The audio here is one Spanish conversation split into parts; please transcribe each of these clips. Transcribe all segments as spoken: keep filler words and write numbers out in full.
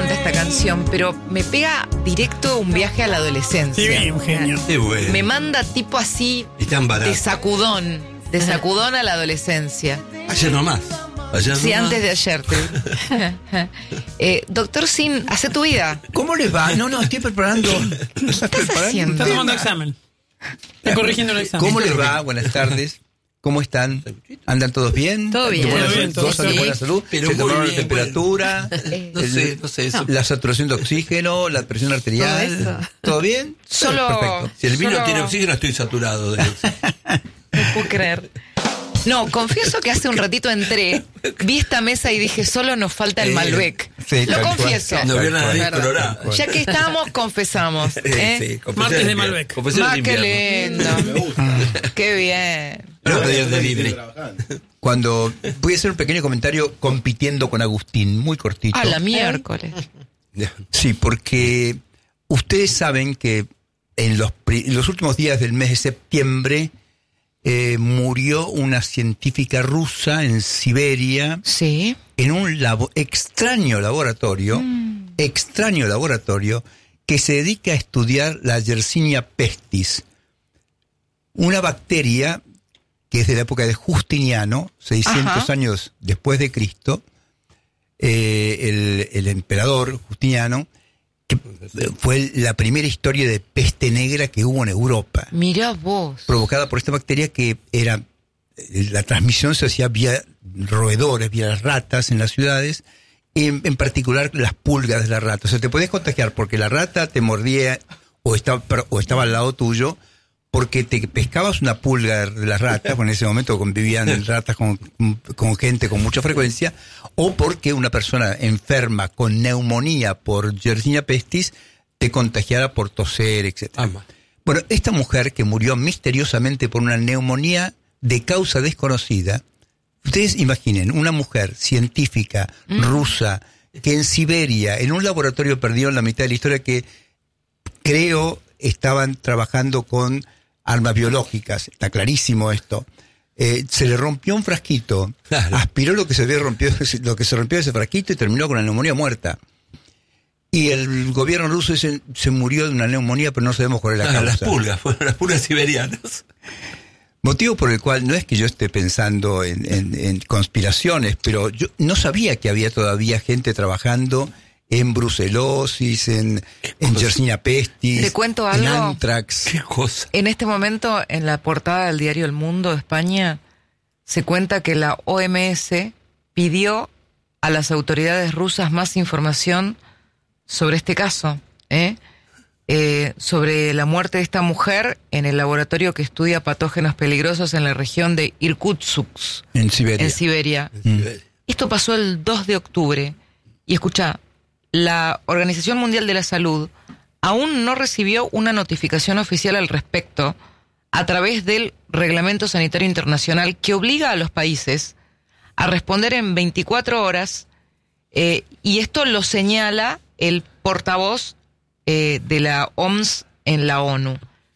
encanta esta canción, pero me pega directo un viaje a la adolescencia. Sí, un genio. Qué bueno. Me manda tipo así Y tan barato. de sacudón, de sacudón a la adolescencia. Ayer nomás. Ayer Sí, nomás. antes de ayer. Te... eh, Doctor Sin, hace tu vida. ¿Cómo les va? No, no, estoy preparando. ¿Qué estás haciendo? Está tomando examen. Está corrigiendo el examen. ¿Cómo les va? Buenas tardes. ¿Cómo están? ¿Andan todos bien? Todo bien. ¿Buena, Todo bien, todo ¿Gozan de sí. buena salud? Pero ¿Se muy tomaron bien, la temperatura? No sé, no sé eso. La saturación de oxígeno, la presión arterial. Todo eso. ¿Todo bien? Solo- Perfecto. Si el vino Solo- tiene oxígeno, estoy saturado de oxígeno. No puedo creer. No, confieso que hace un ratito entré, vi esta mesa y dije, solo nos falta el Eh, Malbec. sí, Lo tal cual. confieso. No vio Tal nada cual. de Verdad. colorado. Ya que estamos, confesamos. ¿eh? Eh, sí, confesiones Martes de invierno. Malbec. Confesiones Ah, de qué invierno. lindo. Qué bien. No pedí el delivery. Cuando voy a hacer un pequeño comentario compitiendo con Agustín, muy cortito. A la miércoles. Sí, porque ustedes saben que en los, pri- en los últimos días del mes de septiembre eh, murió una científica rusa en Siberia Sí. en un labo- extraño laboratorio, Mm. extraño laboratorio que se dedica a estudiar la Yersinia pestis, una bacteria que es de la época de Justiniano, seiscientos Ajá. años después de Cristo, eh, el, el emperador Justiniano, que fue la primera historia de peste negra que hubo en Europa, Mirá vos. provocada por esta bacteria que era, la transmisión se hacía vía roedores, vía las ratas en las ciudades, en, en particular las pulgas de la rata. O sea, te podías contagiar porque la rata te mordía o estaba, o estaba al lado tuyo, porque te pescabas una pulga de las ratas, porque en ese momento convivían ratas con, con gente con mucha frecuencia, o porque una persona enferma con neumonía por Yersinia pestis te contagiara por toser, etcétera. Ah, Bueno, esta mujer que murió misteriosamente por una neumonía de causa desconocida, ustedes imaginen, una mujer científica Mm. rusa que en Siberia, en un laboratorio perdido en la mitad de la historia, que creo estaban trabajando con armas biológicas, está clarísimo esto, eh, se le rompió un frasquito, Claro. aspiró lo que se había rompido, lo que se rompió de ese frasquito y terminó con la neumonía muerta. Y el gobierno ruso dice, se murió de una neumonía, pero no sabemos cuál es la Ah, causa. las pulgas, fueron las pulgas siberianas. Motivo por el cual no es que yo esté pensando en, en, en conspiraciones, pero yo no sabía que había todavía gente trabajando en brucelosis, en, en Yersinia pestis, ¿Te cuento en algo? antrax. Qué cosa. En este momento, en la portada del diario El Mundo de España, se cuenta que la O M S pidió a las autoridades rusas más información sobre este caso, ¿eh? Eh, sobre la muerte de esta mujer en el laboratorio que estudia patógenos peligrosos en la región de Irkutsk, En Siberia. en Siberia. Mm. Esto pasó el dos de octubre. Y escucha, la Organización Mundial de la Salud aún no recibió una notificación oficial al respecto a través del Reglamento Sanitario Internacional que obliga a los países a responder en veinticuatro horas, eh, y esto lo señala el portavoz eh, de la O M S en la ONU.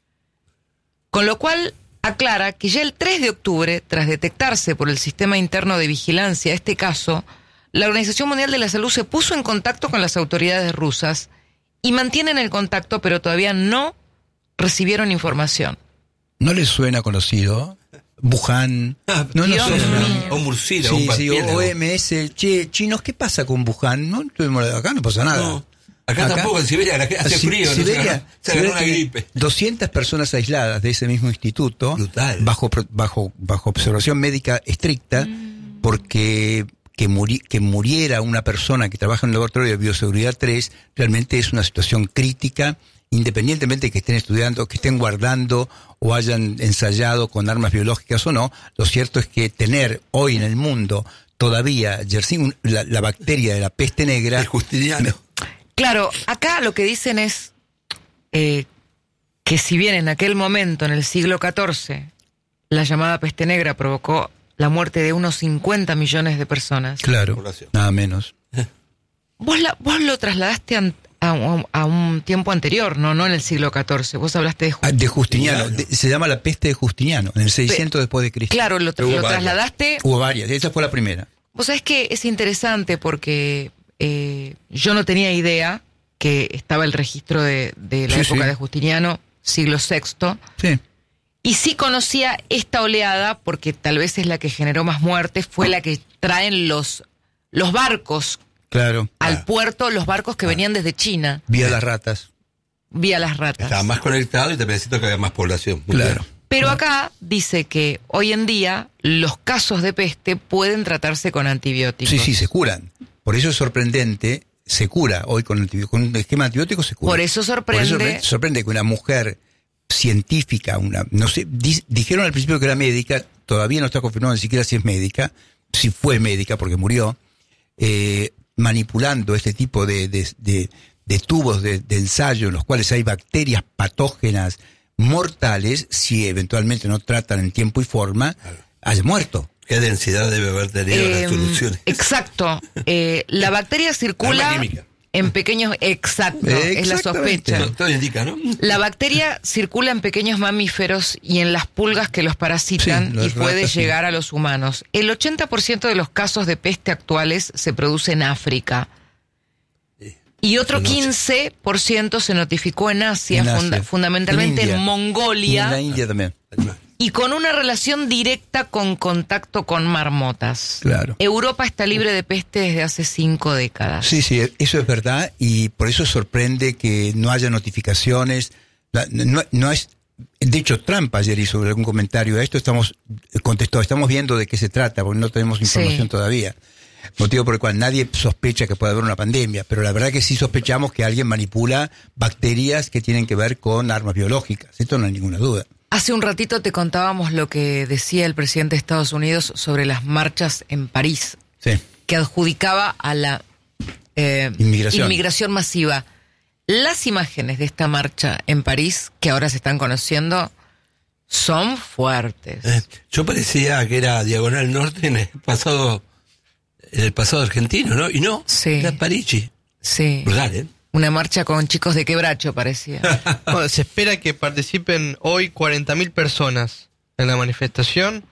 Con lo cual aclara que ya el tres de octubre, tras detectarse por el Sistema Interno de Vigilancia este caso, la Organización Mundial de la Salud se puso en contacto con las autoridades rusas y mantienen el contacto, pero todavía no recibieron información. ¿No les suena conocido? Wuhan. Ah, no, no Dios suena. mío. O murciélago, Sí, un sí, murciélago. O M S. Che, chinos, ¿qué pasa con Wuhan? No, tuvimos acá no pasa nada. No. Acá tampoco, en Siberia hace Si- frío, no Siberia, se agarró- se agarró Siberia una tiene gripe. doscientas personas aisladas de ese mismo instituto, Brutal. bajo pro- bajo bajo observación médica estricta, porque que, muri- que muriera una persona que trabaja en el laboratorio de bioseguridad tres realmente es una situación crítica, independientemente de que estén estudiando, que estén guardando o hayan ensayado con armas biológicas o no. Lo cierto es que tener hoy en el mundo todavía Yersinia, la, la bacteria de la peste negra, El Justiniano. Claro, acá lo que dicen es eh, que si bien en aquel momento, en el siglo catorce, la llamada peste negra provocó la muerte de unos cincuenta millones de personas, claro, Población. nada menos. vos, la, vos lo trasladaste an- a, un- a un tiempo anterior, no no en el siglo catorce, vos hablaste de... Ju- Ah, de Justiniano, Justiniano. de- se llama la peste de Justiniano, en el seiscientos después de Cristo. Claro, lo, tra- Hubo lo varias. trasladaste... Hubo varias, esa fue la primera. Vos sabés que es interesante porque eh, yo no tenía idea que estaba el registro de, de la Sí, época sí. de Justiniano, siglo sexto, Sí. y sí conocía esta oleada, porque tal vez es la que generó más muertes, fue la que traen los, los barcos Claro. al Ah. puerto, los barcos que venían desde China, Vía las ratas. vía las ratas. Estaba más conectado y te necesito que haya más población. Muy Claro. bien. Pero acá dice que hoy en día los casos de peste pueden tratarse con antibióticos. Sí, sí, se curan. Por eso es sorprendente, se cura hoy con, antibi- con un esquema antibiótico, se cura. Por eso sorprende- Por eso sorpre- sorprende que una mujer científica, una no sé, di- dijeron al principio que era médica, todavía no está confirmado ni siquiera si es médica, si fue médica porque murió, eh, manipulando este tipo de, de, de, de tubos de, de ensayo en los cuales hay bacterias patógenas mortales, si eventualmente no tratan en tiempo y forma, haya muerto. ¿Qué densidad debe haber tenido Eh, las soluciones? Exacto. Eh, la bacteria circula Arma química. en pequeños... Exacto, Eh, es la exactamente. sospecha. Todo, todo indica, ¿no? La bacteria circula en pequeños mamíferos y en las pulgas que los parasitan Sí, las y puede ratas, sí. llegar a los humanos. El ochenta por ciento de los casos de peste actuales se produce en África. Y otro Conoce. quince por ciento se notificó en Asia, En Asia. funda- fundamentalmente en, India. Y Mongolia, en la India también. y con una relación directa con contacto con marmotas. Claro. Europa está libre de peste desde hace cinco décadas. Sí, sí, eso es verdad y por eso sorprende que no haya notificaciones. La- no, no es, de hecho, Trump ayer hizo algún comentario a esto, estamos contestó, estamos viendo de qué se trata, porque no tenemos información Sí. todavía. Motivo por el cual nadie sospecha que pueda haber una pandemia, pero la verdad que sí sospechamos que alguien manipula bacterias que tienen que ver con armas biológicas. Esto no hay ninguna duda. Hace un ratito te contábamos lo que decía el presidente de Estados Unidos sobre las marchas en París, Sí. que adjudicaba a la eh, Inmigración. inmigración masiva. Las imágenes de esta marcha en París, que ahora se están conociendo, son fuertes. Eh, yo parecía que era Diagonal Norte en el pasado, en el pasado argentino, ¿no? Y no, Sí. era Parigi. Sí. Brutal, ¿eh? Una marcha con chicos de quebracho, parecía. Bueno, se espera que participen hoy cuarenta mil personas en la manifestación,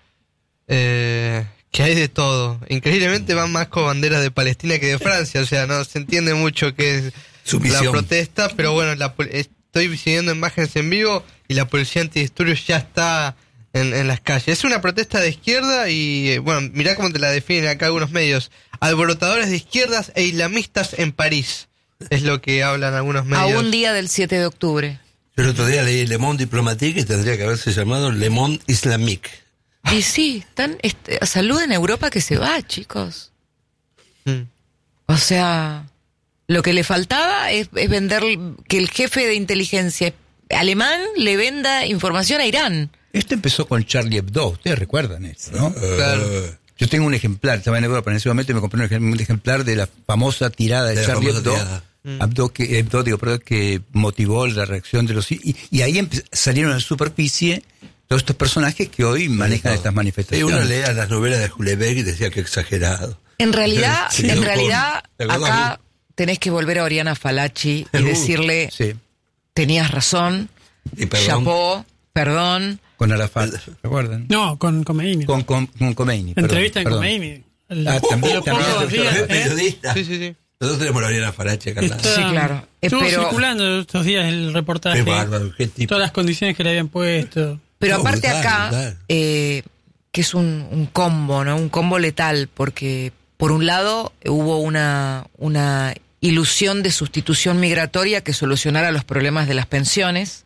eh, que hay de todo. Increíblemente van más con banderas de Palestina que de Francia, o sea, no se entiende mucho qué es Sumisión. la protesta, pero bueno, la, pol- estoy siguiendo imágenes en vivo y la policía antidisturbios ya está en, en las calles. Es una protesta de izquierda y, eh, bueno, mirá cómo te la definen acá algunos medios. Alborotadores de izquierdas e islamistas en París, es lo que hablan algunos A medios. un día del siete de octubre. Yo el otro día leí Le Monde Diplomatique y tendría que haberse llamado Le Monde Islamique. Y sí, están, este, salud en Europa que se va, chicos. Mm. O sea, lo que le faltaba es, es vender, que el jefe de inteligencia alemán le venda información a Irán. Esto empezó con Charlie Hebdo, ustedes recuerdan esto, ¿no? Claro. Eh, Yo tengo un ejemplar, estaba en Europa en ese momento y me compré un ejem- un ejemplar de la famosa tirada de, De la Charlie famosa Hebdo, tirada. Hebdo, que, Hebdo, digo, perdón, que motivó la reacción de los... Y, y ahí empe- salieron a la superficie todos estos personajes que hoy manejan todo. estas Y manifestaciones. uno leía las novelas de Hulebeck y decía que exagerado. En realidad, Sí, en con- realidad, ¿te acordás? acá tenés que volver a Oriana Falachi y Uh, decirle, Sí, tenías razón, Y perdón. chapó, perdón. con Arafat, ¿recuerdan? No, con Khomeini. Con, con, con Khomeini. perdón, Entrevista en perdón. Khomeini. El- Ah, también- los también pocos entrevistó a días, Es Arafat. ¿eh? periodista. Sí, sí, sí. Nosotros tenemos la Oriana Farache acá al lado. Está- Sí, claro. Eh, Estuvo pero- circulando estos días el reportaje. Qué bárbaro, qué tipo. Todas las condiciones que le habían puesto. Pero No, aparte brutal, acá, brutal. eh, que es un, un combo, ¿no? Un combo letal, porque por un lado hubo una, una ilusión de sustitución migratoria que solucionara los problemas de las pensiones,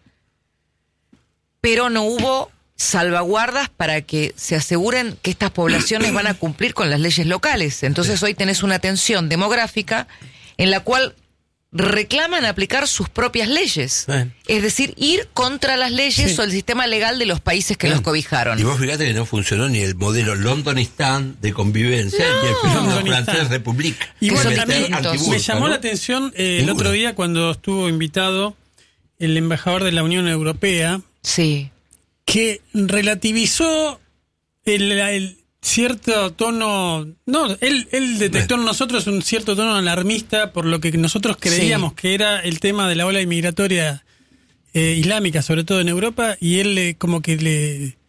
pero no hubo salvaguardas para que se aseguren que estas poblaciones van a cumplir con las leyes locales. Entonces hoy tenés una tensión demográfica en la cual reclaman aplicar sus propias leyes. Bueno. Es decir, ir contra las leyes Sí. o el sistema legal de los países que los cobijaron. Y vos fíjate que no funcionó ni el modelo Londonistán de convivencia, ni el modelo Londonistán. francés República. Y Que bueno, son a mí distintos. Antiburka, me llamó ¿no? la atención eh, el Ninguno. otro día cuando estuvo invitado el embajador de la Unión Europea, Sí. que relativizó el, el cierto tono, no, él, él detectó en nosotros un cierto tono alarmista por lo que nosotros creíamos Sí. que era el tema de la ola inmigratoria eh, islámica, sobre todo en Europa, y él le, como que le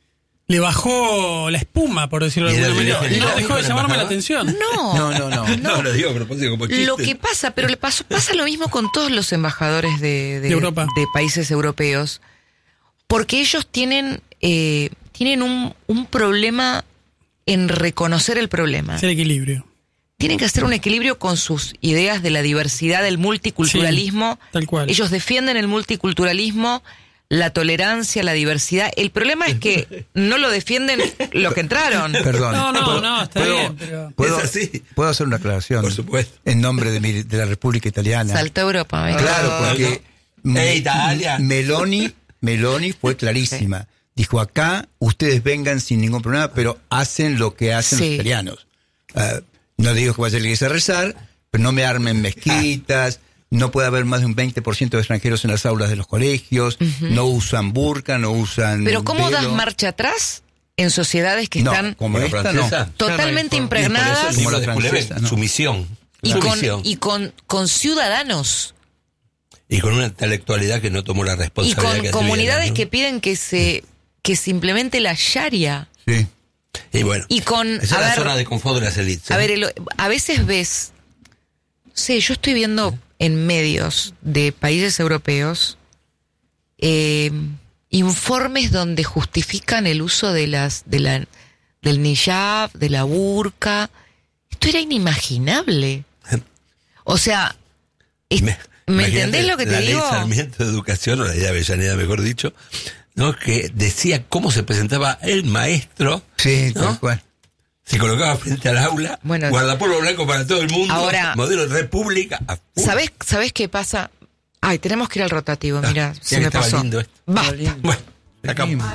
le bajó la espuma, por decirlo de Y alguna era manera. el- Y no el- dejó de el- llamarme el- la atención. No, No, no, no. No, lo digo a propósito como chiste. Lo que pasa, pero le pasó, pasa lo mismo con todos los embajadores de, de, De Europa. de países europeos, porque ellos tienen, eh, tienen un, un problema en reconocer el problema. Es el equilibrio. Tienen que hacer un equilibrio con sus ideas de la diversidad, del multiculturalismo. Sí, tal cual. Ellos defienden el multiculturalismo, la tolerancia, la diversidad. El problema es que no lo defienden los que entraron. Perdón. No, no, ¿Puedo- no, está puedo- bien, pero- ¿puedo, Es así. puedo hacer una aclaración? Por supuesto. En nombre de, mi- de la República Italiana. Saltó a Europa. venga. Claro, Ah, porque no. Me- ¡Eh, Italia! Meloni, Meloni fue clarísima. Dijo, acá ustedes vengan sin ningún problema, pero hacen lo que hacen Sí. los italianos. Ah, no digo que vaya a la iglesia a rezar, pero no me armen mezquitas, no puede haber más de un veinte por ciento de extranjeros en las aulas de los colegios, no usan burka, no usan Pero ¿cómo das velo. marcha atrás en sociedades que No, están como la esta francesa. no. totalmente Y por eso impregnadas el libro Como de la Coulebec, francesa, ¿no? Sumisión. y, con, Sumisión. y con, con ciudadanos Y con una intelectualidad que no tomó la y responsabilidad con que comunidades tuviera, ¿no? que piden que se, que se implemente la sharia. Sí. Y bueno, Y con, esa es a la ver, zona de confort de las élites. a ¿eh? ver, el- a veces ves, no sé, yo estoy viendo en medios de países europeos eh, informes donde justifican el uso de las, de la, del hijab, de la burka. Esto era inimaginable. O sea, es- ¿me, imagínate entendés lo que te la digo? Ley Sarmiento de Educación, o la ley de Avellaneda, mejor dicho, ¿no? Que decía cómo se presentaba el maestro, Sí, ¿no? tal cual. Se colocaba frente al aula, Bueno, guardapolvo blanco para todo el mundo, ahora- modelo república. a full. ¿Sabés, ¿Sabés qué pasa? Ay, tenemos que ir al rotativo, mira, Ya se que me estaba pasó. lindo esto. Basta. Bueno, acá.